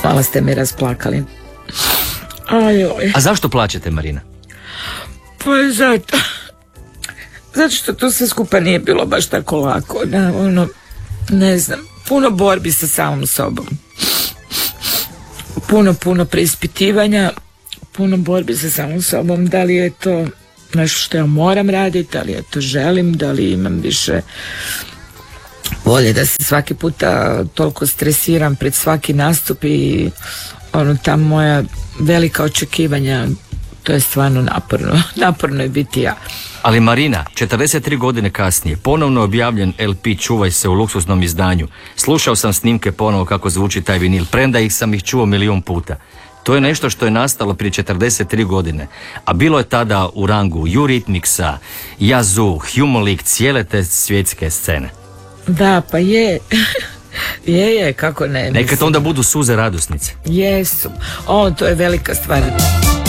Malo ste me rasplakali. Ajoj. A zašto plačete, Marina? Pa zato što to sve skupa nije bilo baš tako lako. Ne znam, puno borbi sa samom sobom. Puno preispitivanja, puno borbi sa samom sobom. Da li je to nešto što ja moram raditi, da li ja to želim, da li imam više volje da se svaki puta toliko stresiram pred svaki nastup i ta moja velika očekivanja, to je stvarno naporno je biti ja. Ali Marina, 43 godine kasnije, ponovno objavljen LP Čuvaj se u luksuznom izdanju. Slušao sam snimke ponovo kako zvuči taj vinil, premda sam ih čuo 1.000.000 puta. To je nešto što je nastalo prije 43 godine, a bilo je tada u rangu Eurythmicsa, Yazoo, Human League, cijele te svjetske scene. Da, pa je. je, kako ne. Nekad onda budu suze radosnice. Jesu. To je velika stvar.